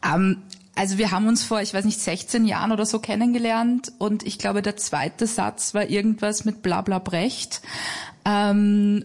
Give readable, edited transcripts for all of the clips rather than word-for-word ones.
Also wir haben uns vor, 16 Jahren oder so kennengelernt und ich glaube, der zweite Satz war irgendwas mit Blabla Brecht. Genau,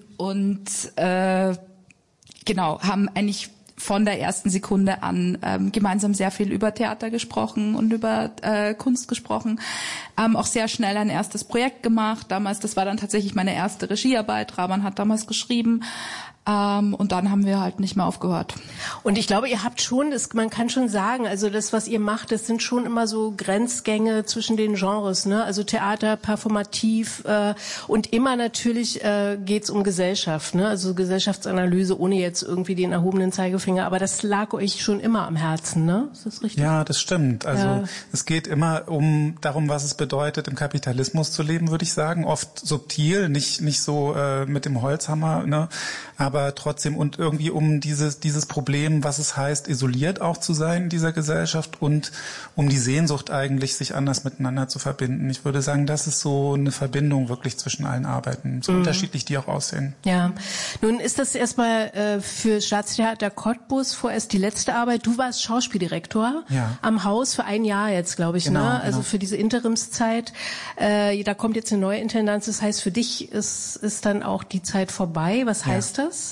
haben eigentlich von der ersten Sekunde an gemeinsam sehr viel über Theater gesprochen und über Kunst gesprochen. Auch sehr schnell ein erstes Projekt gemacht. Damals, das war dann tatsächlich meine erste Regiearbeit. Raban hat damals geschrieben. Und dann haben wir halt nicht mehr aufgehört. Und ich glaube, ihr habt schon, man kann schon sagen, also das, was ihr macht, das sind schon immer so Grenzgänge zwischen den Genres, ne? Also Theater, performativ und immer natürlich geht's um Gesellschaft, ne? Also Gesellschaftsanalyse, ohne jetzt irgendwie den erhobenen Zeigefinger. Aber das lag euch schon immer am Herzen, ne? Ist das richtig? Ja, das stimmt. Also es geht immer darum, was es bedeutet, im Kapitalismus zu leben, würde ich sagen. Oft subtil, nicht so mit dem Holzhammer, ne? Aber trotzdem und irgendwie um dieses Problem, was es heißt, isoliert auch zu sein in dieser Gesellschaft und um die Sehnsucht eigentlich, sich anders miteinander zu verbinden. Ich würde sagen, das ist so eine Verbindung wirklich zwischen allen Arbeiten, so unterschiedlich die auch aussehen. Ja, nun ist das erstmal für Staatstheater Cottbus vorerst die letzte Arbeit. Du warst Schauspieldirektor am Haus für ein Jahr jetzt, glaube ich, genau, ne? Also für diese Interimszeit. Da kommt jetzt eine neue Intendanz. Das heißt, für dich ist dann auch die Zeit vorbei. Was heißt das?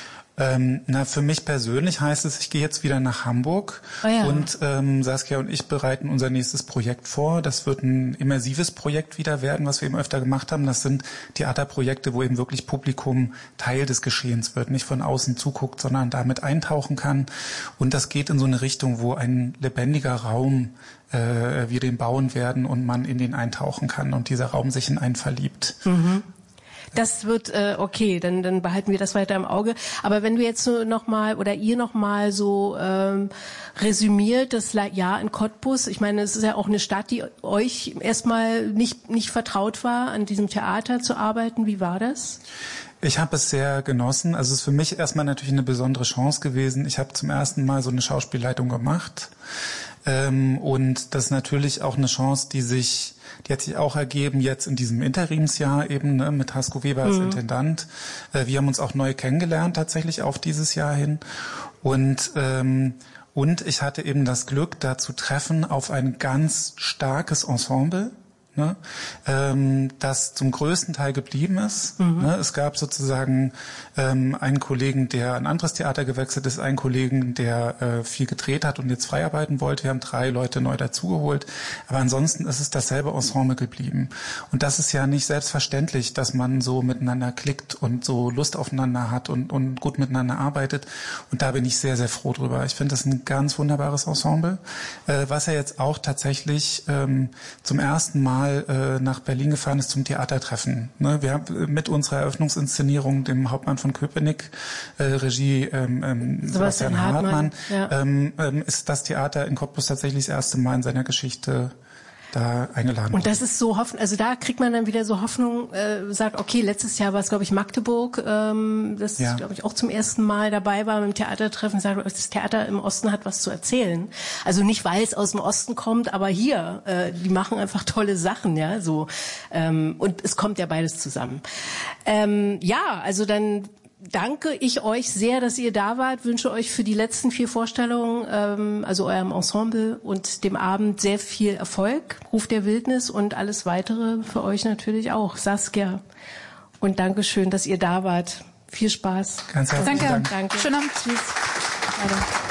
Für mich persönlich heißt es, ich gehe jetzt wieder nach Hamburg und Saskia und ich bereiten unser nächstes Projekt vor. Das wird ein immersives Projekt wieder werden, was wir eben öfter gemacht haben. Das sind Theaterprojekte, wo eben wirklich Publikum Teil des Geschehens wird, nicht von außen zuguckt, sondern damit eintauchen kann. Und das geht in so eine Richtung, wo ein lebendiger Raum wir den bauen werden und man in den eintauchen kann und dieser Raum sich in einen verliebt. Mhm. Das wird okay, dann behalten wir das weiter im Auge. Aber wenn du jetzt so ihr nochmal so resümiert das Jahr in Cottbus, ich meine, es ist ja auch eine Stadt, die euch erstmal nicht vertraut war, an diesem Theater zu arbeiten. Wie war das? Ich habe es sehr genossen. Also es ist für mich erstmal natürlich eine besondere Chance gewesen. Ich habe zum ersten Mal so eine Schauspielleitung gemacht. Und das ist natürlich auch eine Chance, die hat sich auch ergeben jetzt in diesem Interimsjahr eben, ne, mit Hasko Weber als Intendant. Wir haben uns auch neu kennengelernt tatsächlich auf dieses Jahr hin. Und ich hatte eben das Glück, da zu treffen auf ein ganz starkes Ensemble, ne, das zum größten Teil geblieben ist. Ne, es gab sozusagen einen Kollegen, der ein anderes Theater gewechselt ist, einen Kollegen, der viel gedreht hat und jetzt frei arbeiten wollte. Wir haben 3 Leute neu dazugeholt. Aber ansonsten ist es dasselbe Ensemble geblieben. Und das ist ja nicht selbstverständlich, dass man so miteinander klickt und so Lust aufeinander hat und gut miteinander arbeitet. Und da bin ich sehr, sehr froh drüber. Ich finde das ein ganz wunderbares Ensemble, was ja jetzt auch tatsächlich zum ersten Mal nach Berlin gefahren ist zum Theatertreffen. Ne? Wir haben mit unserer Eröffnungsinszenierung, dem Hauptmann von Köpenick, Regie Sebastian Hartmann, ist das Theater in Cottbus tatsächlich das erste Mal in seiner Geschichte da eingeladen. Und das ist so also da kriegt man dann wieder so Hoffnung, sagt, okay, letztes Jahr war es, glaube ich, Magdeburg, das glaube ich auch zum ersten Mal dabei war mit dem Theatertreffen, sagt, das Theater im Osten hat was zu erzählen. Also nicht, weil es aus dem Osten kommt, aber hier, die machen einfach tolle Sachen, ja, so. Und es kommt ja beides zusammen. Also dann danke ich euch sehr, dass ihr da wart. Wünsche euch für die letzten 4 Vorstellungen, also eurem Ensemble und dem Abend sehr viel Erfolg. Ruf der Wildnis und alles weitere für euch natürlich auch. Saskia. Und Dankeschön, dass ihr da wart. Viel Spaß. Ganz herzlichen Dank. Danke. Schönen Abend. Tschüss. Weiter.